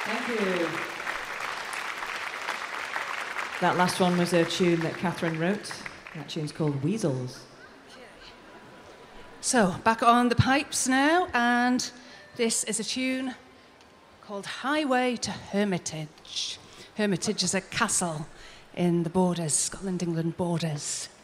Thank you. That last one was a tune that Catherine wrote. That tune's called Weasels. So, back on the pipes now, and this is a tune called Highway to Hermitage. Hermitage is a castle in the borders, Scotland-England borders.